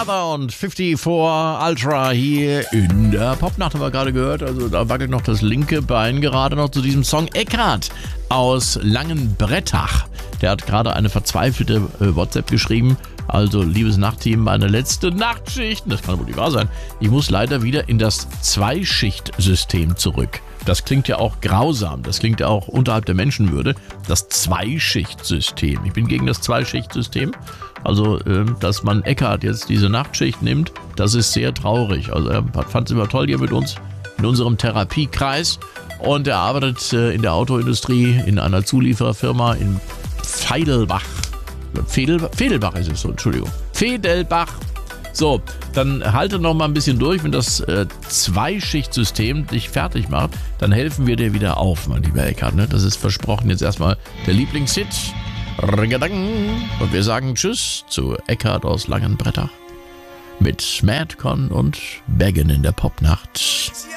Another und 54 Ultra hier in der Popnacht haben wir gerade gehört. Also da wackelt noch das linke Bein gerade noch zu diesem Song. Eckart aus Langenbrettach, der hat gerade eine verzweifelte WhatsApp geschrieben. Also, liebes Nachtteam, meine letzte Nachtschicht. Das kann wohl nicht wahr sein. Ich muss leider wieder in das Zweischichtsystem zurück. Das klingt ja auch grausam. Das klingt ja auch unterhalb der Menschenwürde. Das Zweischichtsystem. Ich bin gegen das Zweischichtsystem. Also, dass man Eckart jetzt diese Nachtschicht nimmt, das ist sehr traurig. Also, er fand es immer toll hier mit uns in unserem Therapiekreis. Und er arbeitet in der Autoindustrie in einer Zuliefererfirma in Feidelbach. Fedelbach ist es so, Entschuldigung. Fedelbach. So, dann halte noch mal ein bisschen durch. Wenn das Zweischichtsystem dich fertig macht, dann helfen wir dir wieder auf, mein lieber Eckart. Ne? Das ist versprochen. Jetzt erstmal der Lieblingshit. Und wir sagen Tschüss zu Eckart aus Langenbrettach mit Madcon und Beggin in der Popnacht.